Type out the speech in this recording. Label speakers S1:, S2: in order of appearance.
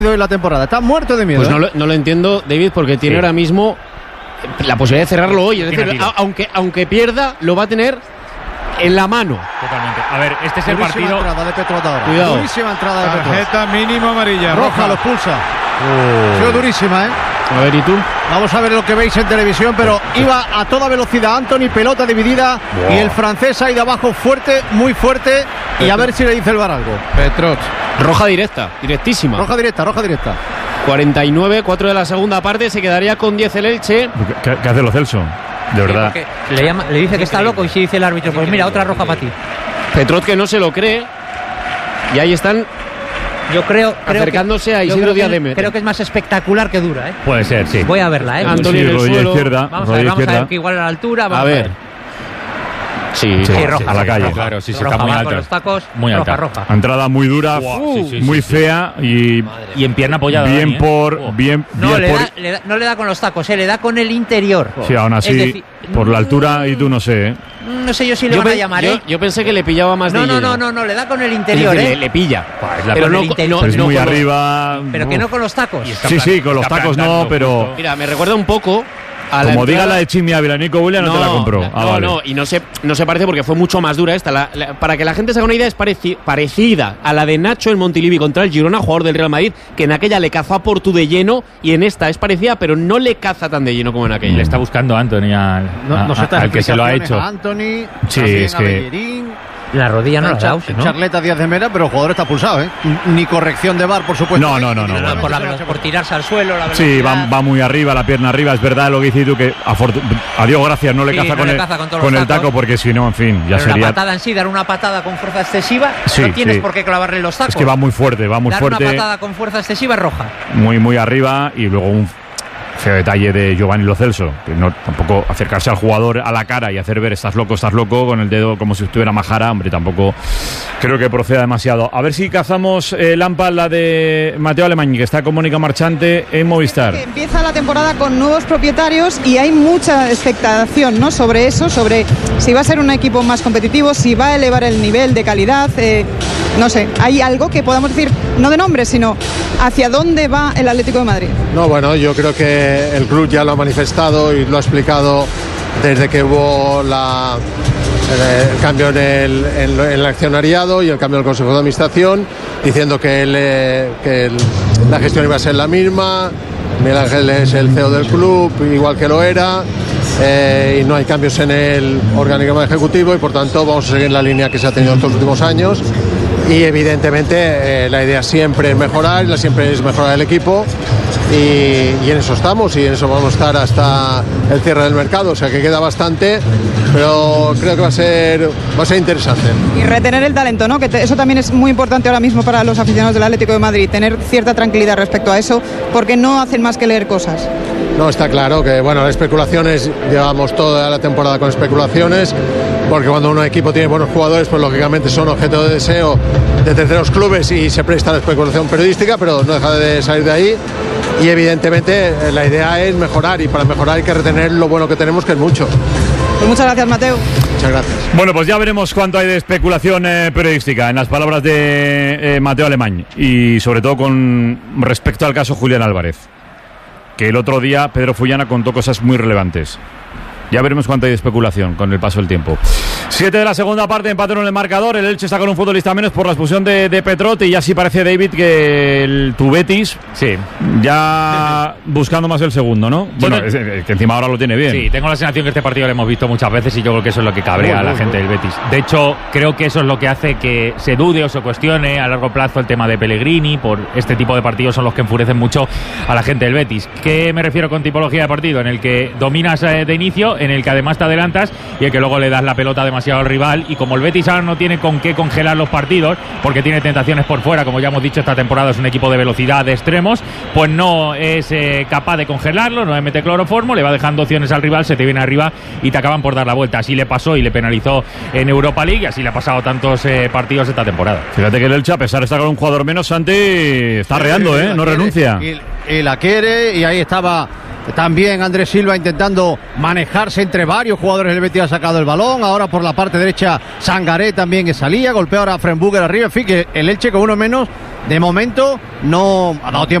S1: en la temporada. Está muerto de miedo.
S2: Pues no lo entiendo, David, porque tiene ahora mismo la posibilidad de cerrarlo hoy. Es decir, aunque pierda, lo va a tener en la mano.
S3: Totalmente. A ver, este es el partido.
S1: Entrada de Petrot ahora.
S2: Cuidado.
S1: Durísima entrada de Petrot.
S4: Tarjeta mínima amarilla.
S1: Roja, lo expulsa. Ha sido durísima, ¿eh?
S2: A ver, ¿y tú?
S1: Vamos a ver lo que veis en televisión, pero iba a toda velocidad Antony, pelota dividida, y el francés ahí de abajo fuerte, muy fuerte, y a ver si le dice el VAR algo.
S4: Petrot.
S2: Roja directa, directísima.
S1: Roja directa.
S2: 49, 4 de la segunda parte, se quedaría con 10 el Elche.
S5: ¿Qué hace Lo Celso? De verdad.
S6: Le dice que está loco y si dice el árbitro, pues mira, otra roja para ti.
S2: Petrot que no se lo cree, y ahí están.
S6: Yo creo
S2: acercándose a Isidro Díaz de Mera.
S6: Creo que es más espectacular que dura, ¿eh?
S3: Puede ser, sí.
S6: Voy a verla, ¿eh?
S2: Antonio en el
S5: rodilla
S2: suelo.
S5: izquierda.
S6: Vamos a ver que igual a la altura. Vamos
S2: A ver. Sí,
S6: roja.
S5: A la calle.
S3: Claro, sí,
S6: Roja,
S3: está muy
S6: va
S3: alta.
S6: con los tacos,
S3: Muy alta.
S6: roja.
S5: Entrada muy dura, muy fea y
S3: en pierna apoyada.
S5: bien
S3: Dani,
S5: por... Bien
S6: No,
S5: por...
S6: no le da con los tacos, le da con el interior.
S5: Sí, aún así,
S6: Es decir,
S5: por la altura y tú no sé, ¿eh?
S6: No sé yo si le van a llamar, ¿eh?
S2: Yo pensé que le pillaba más de lleno.
S6: No, le da con el
S2: Es
S6: interior,
S2: decir,
S6: ¿eh?
S2: le pilla.
S6: Pero no,
S5: Pero es muy
S2: con los-
S5: arriba...
S6: Pero que no con los tacos.
S5: Sí, con los tacos no, pero...
S2: Mira, me recuerda un poco a la
S5: Como diga
S2: entrada-
S5: la de Chimi Ávila, Nico Williams no te la compró. Vale.
S2: Y no se parece porque fue mucho más dura esta. Para que la gente se haga una idea, es parecida a la de Nacho en Montilivi contra el Girona, jugador del Real Madrid, que en aquella le cazó a Portu de lleno, y en esta es parecida, pero no le caza tan de lleno como en aquella.
S3: Le está buscando Anthony al que se lo ha hecho.
S1: A Antony,
S5: Sí,
S1: también
S5: es
S1: a
S5: que-
S1: Bellerín,
S6: La rodilla no la ha dado, ¿no?
S1: Charleta Díaz de Mera, pero el jugador está pulsado, ¿eh? Ni corrección de VAR, por supuesto.
S5: No.
S6: Por tirarse al suelo, la
S5: Sí,
S6: velocidad.
S5: va muy arriba, la pierna arriba. Es verdad lo que dices tú, que a Dios gracias no le
S6: Sí,
S5: caza
S6: no
S5: con
S6: le
S5: el,
S6: caza con todos
S5: con
S6: los
S5: el taco,
S6: tacos.
S5: porque si no, en fin, ya
S6: Pero
S5: sería...
S6: la patada en sí, dar una patada con fuerza excesiva,
S5: Sí,
S6: no tienes
S5: sí.
S6: por qué clavarle los tacos.
S5: Es que va muy fuerte,
S6: Dar una
S5: fuerte,
S6: patada con fuerza excesiva es roja.
S5: muy arriba, y luego un feo detalle de Giovanni Lo Celso, que no tampoco acercarse al jugador a la cara y hacer ver estás loco, con el dedo como si estuviera majara, hombre, tampoco creo que proceda demasiado. A ver si cazamos Lampa, la de Mateo Alemany, que está con Mónica Marchante en Movistar.
S7: Empieza la temporada con nuevos propietarios y hay mucha expectación, ¿no?, sobre eso, sobre si va a ser un equipo más competitivo, si va a elevar el nivel de calidad. No sé, ¿hay algo que podamos decir, no de nombre, sino hacia dónde va el Atlético de Madrid?
S8: No, bueno, yo creo que el club ya lo ha manifestado y lo ha explicado desde que hubo el cambio en el accionariado y el cambio en el Consejo de Administración, diciendo que la gestión iba a ser la misma. Miguel Ángel es el CEO del club, igual que lo era, y no hay cambios en el organigrama ejecutivo, y por tanto vamos a seguir la línea que se ha tenido estos últimos años. Y evidentemente la idea siempre es mejorar, siempre es mejorar el equipo, y en eso estamos, y en eso vamos a estar hasta el cierre del mercado, o sea que queda bastante, pero creo que va a ser interesante.
S7: Y retener el talento, ¿no?, que eso también es muy importante ahora mismo para los aficionados del Atlético de Madrid, tener cierta tranquilidad respecto a eso, porque no hacen más que leer cosas.
S8: No, está claro que, bueno, las especulaciones, llevamos toda la temporada con especulaciones, porque cuando un equipo tiene buenos jugadores, pues lógicamente son objeto de deseo de terceros clubes y se presta a la especulación periodística, pero no deja de salir de ahí. Y evidentemente la idea es mejorar, y para mejorar hay que retener lo bueno que tenemos, que es mucho.
S7: Pues muchas gracias, Mateo.
S8: Muchas gracias.
S5: Bueno, pues ya veremos cuánto hay de especulación periodística en las palabras de Mateo Alemany, y sobre todo con respecto al caso Julián Álvarez, que el otro día Pedro Fullana contó cosas muy relevantes. Ya veremos cuánto hay de especulación con el paso del tiempo. 7 de la segunda parte, empate en el marcador. El Elche está con un futbolista menos por la expulsión de Petrot, y ya sí parece, David, que tu Betis ya buscando más el segundo, ¿no? Bueno, es que encima ahora lo tiene bien.
S3: Sí, tengo la sensación que este partido lo hemos visto muchas veces, y yo creo que eso es lo que cabrea a la gente del Betis. De hecho, creo que eso es lo que hace que se dude o se cuestione a largo plazo el tema de Pellegrini. Por este tipo de partidos son los que enfurecen mucho a la gente del Betis. ¿Qué me refiero con tipología de partido? En el que dominas de inicio, en el que además te adelantas, y el que luego le das la pelota demasiado al rival. Y como el Betis ahora no tiene con qué congelar los partidos, porque tiene tentaciones por fuera, como ya hemos dicho, esta temporada es un equipo de velocidad, de extremos, pues no es capaz de congelarlo, no le mete cloroformo, le va dejando opciones al rival, se te viene arriba y te acaban por dar la vuelta. Así le pasó y le penalizó en Europa League, y así le ha pasado tantos partidos esta temporada.
S5: Fíjate que el Elche, a pesar de estar con un jugador menos, Santi está reando, no renuncia.
S1: Y la quiere, y ahí estaba también Andrés Silva intentando manejarse entre varios jugadores. El Betis ha sacado el balón, ahora por la parte derecha Sangaré también que salía, golpea ahora a Frenburger arriba. En fin, que el Elche con uno menos de momento no ha dado tiempo